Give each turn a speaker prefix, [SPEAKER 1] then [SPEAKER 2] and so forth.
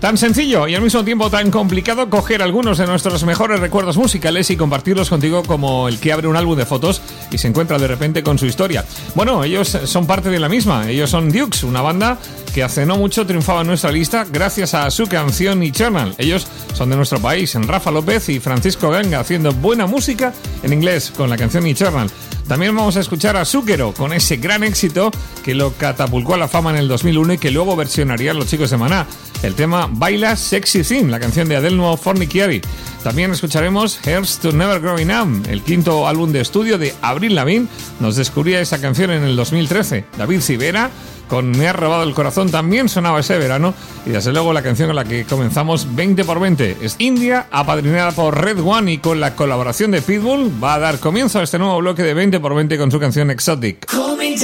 [SPEAKER 1] Tan sencillo y al mismo tiempo tan complicado coger algunos de nuestros mejores recuerdos musicales y compartirlos contigo, como el que abre un álbum de fotos y se encuentra de repente con su historia. Bueno, ellos son parte de la misma. Ellos son Dukes, una banda que hace no mucho triunfaba en nuestra lista gracias a su canción Eternal. Ellos son de nuestro país, Rafa López y Francisco Ganga, haciendo buena música en inglés con la canción Eternal. También vamos a escuchar a Zucchero con ese gran éxito que lo catapultó a la fama en el 2001 y que luego versionarían los chicos de Maná. El tema Baila Sexy Thing, la canción de Adele Nuevo Fornichiari. También escucharemos Here's to Never Growing Up, el quinto álbum de estudio de Avril Lavigne. Nos descubría esa canción en el 2013. David Civera con Me ha robado el corazón también sonaba ese verano, y desde luego la canción con la que comenzamos 20x20 es India, apadrinada por Red One, y con la colaboración de Pitbull va a dar comienzo a este nuevo bloque de 20x20 con su canción Exotic.